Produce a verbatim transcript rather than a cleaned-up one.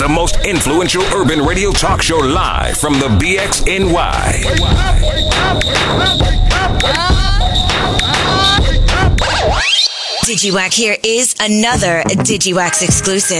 the most influential urban radio talk show live from the B X N Y. Wake up, wake up, wake up, wake up, wake up. Wake up. DigiWack here is another DigiWax exclusive.